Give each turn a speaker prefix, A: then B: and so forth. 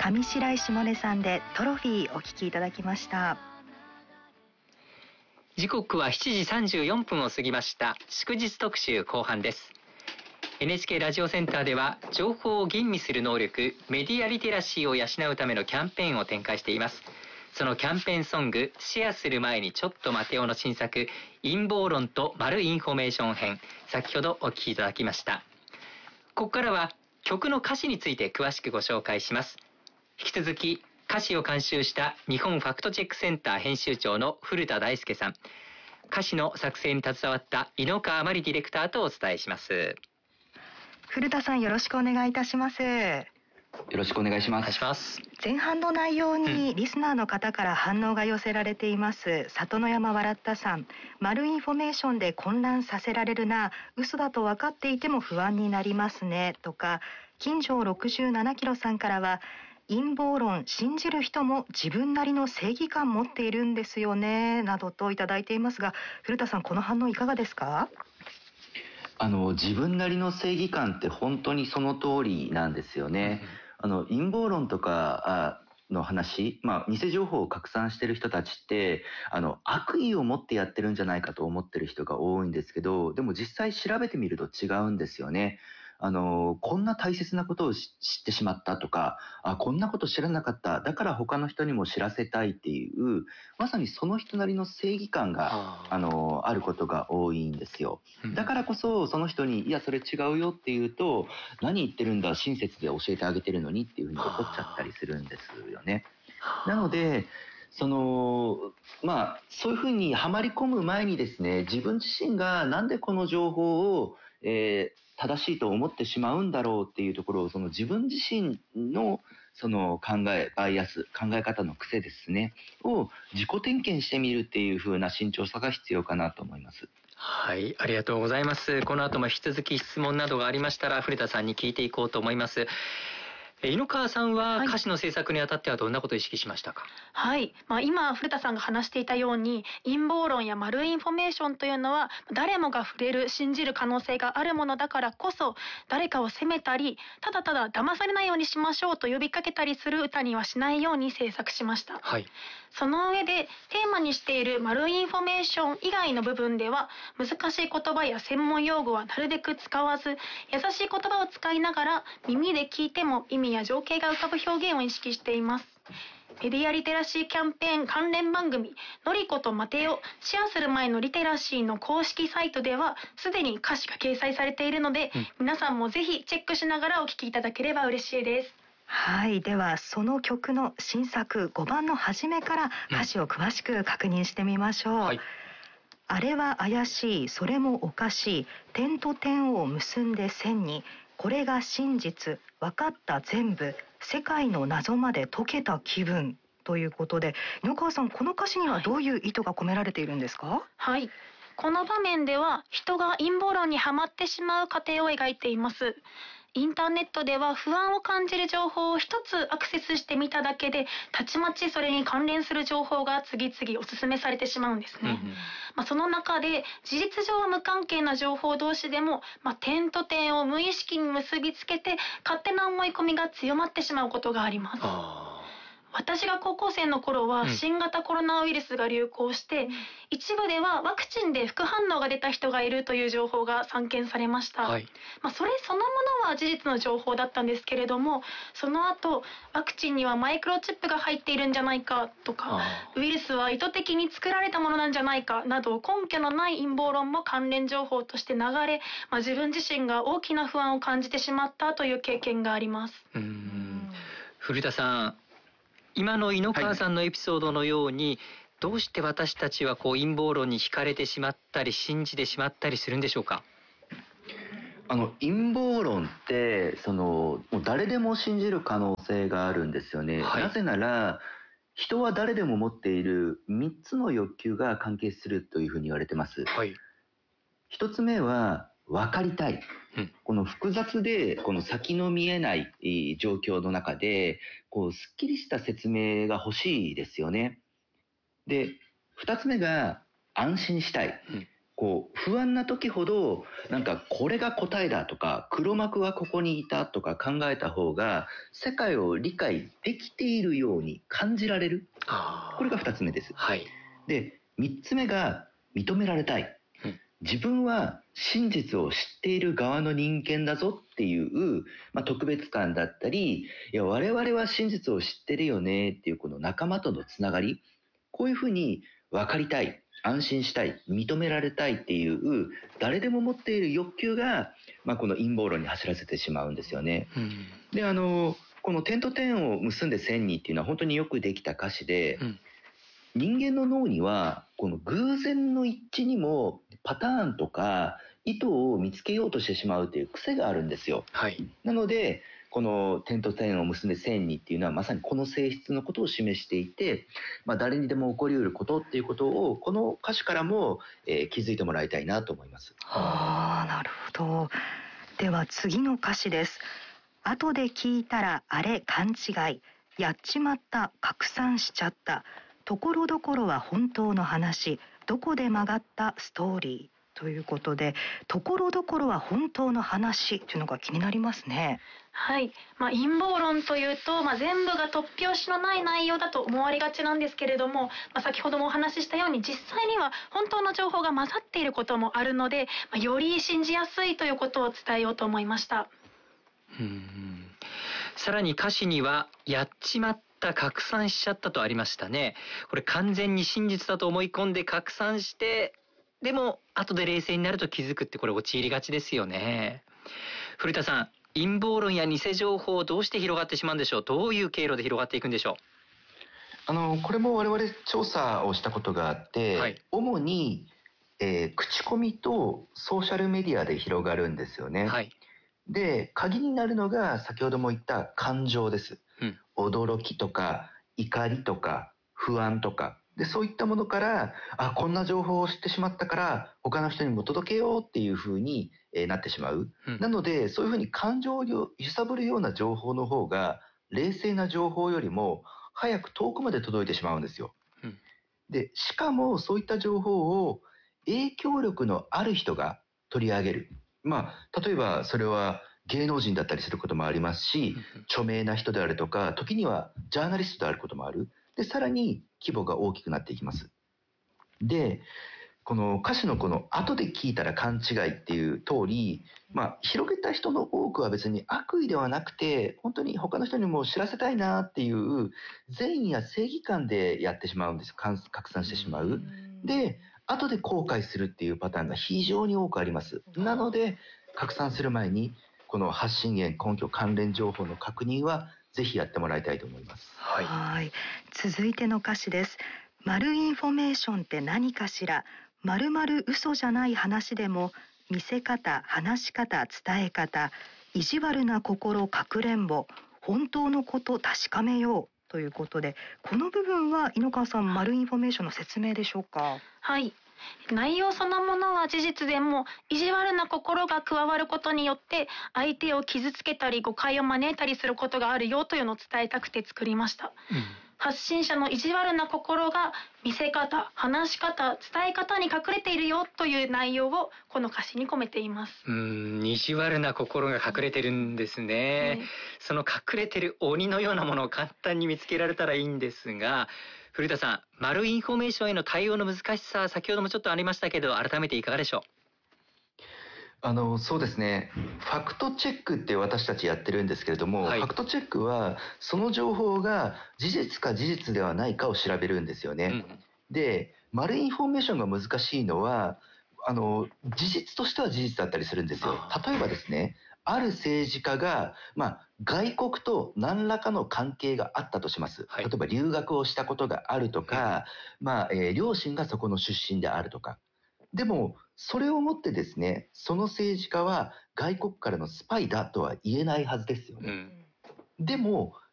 A: 上白石萌音さんでトロフィーお聴きいただきました。
B: 時刻は7時34分を過ぎました。祝日特集後半です。 NHK ラジオセンターでは情報を吟味する能力、メディアリテラシーを養うためのキャンペーンを展開しています。そのキャンペーンソング、シェアする前にちょっと待てよの新作、陰謀論とマルインフォメーション編、先ほどお聞きいただきました。ここからは曲の歌詞について詳しくご紹介します。引き続き歌詞を監修した日本ファクトチェックセンター編集長の古田大輔さん、歌詞の作成に携わった井ノ川真理ディレクターとお伝えします。
A: 古田さん、よろしくお願いいたします。
C: よろしくお願いします。
A: 前半の内容にリスナーの方から反応が寄せられています。里の山笑ったさん、マルインフォメーションで混乱させられるな、嘘だと分かっていても不安になりますねとか、金城67キロさんからは、陰謀論信じる人も自分なりの正義感持っているんですよねなどといただいていますが、古田さん、この反応いかがですか？
C: 自分なりの正義感って本当にその通りなんですよね。陰謀論とかの話、偽情報を拡散してる人たちって悪意を持ってやってるんじゃないかと思ってる人が多いんですけど、でも実際調べてみると違うんですよね。こんな大切なことを知ってしまったとか、こんなこと知らなかった、だから他の人にも知らせたいっていう、まさにその人なりの正義感があることが多いんですよ。だからこそその人にいやそれ違うよって言うと、何言ってるんだ、親切で教えてあげてるのにっていうふうに怒っちゃったりするんですよね。なのでそういうふうにはまり込む前にですね、自分自身がなんでこの情報を、正しいと思ってしまうんだろうっていうところを、その自分自身のその考え、バイアス、考え方の癖ですね、を自己点検してみるっていう風な慎重さが必要かなと思います。
B: はい、ありがとうございます。この後も引き続き質問などがありましたら古田さんに聞いていこうと思います。井ノ川さんは歌詞の制作にあたってはどんなことを意識しましたか？
D: はい、今古田さんが話していたように、陰謀論やマルインフォメーションというのは誰もが触れる、信じる可能性があるものだからこそ、誰かを責めたりただただ騙されないようにしましょうと呼びかけたりする歌にはしないように制作しました。
B: はい、
D: その上でテーマにしているマルインフォメーション以外の部分では、難しい言葉や専門用語はなるべく使わず、優しい言葉を使いながら耳で聞いても意味や情景が浮かぶ表現を意識しています。メディアリテラシーキャンペーン関連番組のりことまてよ、シェアする前のリテラシーの公式サイトではすでに歌詞が掲載されているので、皆さんもぜひチェックしながらお聴きいただければ嬉しいです。
A: はい、ではその曲の新作5番の初めから歌詞を詳しく確認してみましょう。はい、あれは怪しい、それもおかしい、点と点を結んで線に、これが真実、分かった全部、世界の謎まで解けた気分ということで、井ノ川さん、この歌詞にはどういう意図が込められているんですか？
D: はい、この場面では人が陰謀論にはまってしまう過程を描いています。インターネットでは不安を感じる情報を一つアクセスしてみただけで、たちまちそれに関連する情報が次々お勧めされてしまうんですね。その中で事実上は無関係な情報同士でも、点と点を無意識に結びつけて勝手な思い込みが強まってしまうことがあります。私が高校生の頃は新型コロナウイルスが流行して、一部ではワクチンで副反応が出た人がいるという情報が散見されました。それそのものは事実の情報だったんですけれども、その後ワクチンにはマイクロチップが入っているんじゃないかとか、ウイルスは意図的に作られたものなんじゃないかなど、根拠のない陰謀論も関連情報として流れ、自分自身が大きな不安を感じてしまったという経験があります。
B: 古田さん、今の井ノ川さんのエピソードのように、どうして私たちは陰謀論に惹かれてしまったり信じてしまったりするんでしょうか？
C: 陰謀論ってもう誰でも信じる可能性があるんですよね。なぜなら人は誰でも持っている3つの欲求が関係するというふうに言われてます。1つ目は分かりたい。この複雑でこの先の見えない状況の中ですっきりした説明が欲しいですよね。で、2つ目が安心したい。 こう不安な時ほどなんかこれが答えだとか黒幕はここにいたとか考えた方が世界を理解できているように感じられる。これが2つ目です。
B: はい。
C: で3つ目が認められたい。自分は真実を知っている側の人間だぞっていう、特別感だったり、いや我々は真実を知ってるよねっていうこの仲間とのつながり、こういうふうに分かりたい、安心したい、認められたいっていう誰でも持っている欲求が、この陰謀論に走らせてしまうんですよね。でこの点と点を結んで線にっていうのは本当によくできた歌詞で、人間の脳にはこの偶然の一致にもパターンとか意図を見つけようとしてしまうという癖があるんですよ。なのでこの点と点を結んで線にっていうのはまさにこの性質のことを示していて、誰にでも起こりうることっていうことをこの歌詞からも、気づいてもらいたいなと思います。
A: なるほど。では次の歌詞です。後で聞いたらあれ勘違い、やっちまった、拡散しちゃった、ところどころは本当の話、どこで曲がったストーリーということで、ところどころは本当の話というのが気になりますね。
D: はい、陰謀論というと、全部が突拍子のない内容だと思われがちなんですけれども、先ほどもお話ししたように実際には本当の情報が混ざっていることもあるので、より信じやすいということを伝えようと思いました。
B: さらに歌詞にはやっちまった拡散しちゃったとありましたね。これ完全に真実だと思い込んで拡散して、でも後で冷静になると気づくって、これ陥りがちですよね。古田さん、陰謀論や偽情報どうして広がってしまうんでしょう。どういう経路で広がっていくんでしょ
C: う。これも我々調査をしたことがあって、主に、口コミとソーシャルメディアで広がるんですよね。で鍵になるのが先ほども言った感情です。驚きとか怒りとか不安とかで、そういったものからこんな情報を知ってしまったから他の人にも届けようっていう風になってしまう。なのでそういう風に感情を揺さぶるような情報の方が冷静な情報よりも早く遠くまで届いてしまうんですよ。でしかもそういった情報を影響力のある人が取り上げる。例えばそれは芸能人だったりすることもありますし、著名な人であるとか、時にはジャーナリストであることもある。でさらに規模が大きくなっていきます。でこの歌詞のこの後で聞いたら勘違いっていう通り、広げた人の多くは別に悪意ではなくて、本当に他の人にも知らせたいなっていう善意や正義感でやってしまうんです。拡散してしまう。で後で後悔するっていうパターンが非常に多くあります。なので拡散する前にこの発信源、根拠、関連情報の確認はぜひやってもらいたいと思います。
A: 続いての歌詞です。マルインフォメーションって何かしら、丸々嘘じゃない話でも見せ方、話し方、伝え方、意地悪な心、かくれんぼ、本当のこと確かめようということで、この部分は猪川さん、マルインフォメーションの説明でしょうか。
D: はい、内容そのものは事実でも意地悪な心が加わることによって相手を傷つけたり誤解を招いたりすることがあるよというのを伝えたくて作りました。発信者の意地悪な心が見せ方、話し方、伝え方に隠れているよという内容をこの歌詞に込めています。
B: 意地悪な心が隠れてるんですね。その隠れてる鬼のようなものを簡単に見つけられたらいいんですが、古田さん、マルインフォメーションへの対応の難しさ、先ほどもちょっとありましたけど、改めていかがでしょう。
C: そうですね、ファクトチェックって私たちやってるんですけれども、ファクトチェックはその情報が事実か事実ではないかを調べるんですよね。でマルインフォメーションが難しいのは事実としては事実だったりするんですよ。例えばですね、ある政治家が、外国と何らかの関係があったとします。例えば留学をしたことがあるとか、両親がそこの出身であるとか。でもそれをもってですね、その政治家は外国からのスパイだとは言えないはずですよね。でも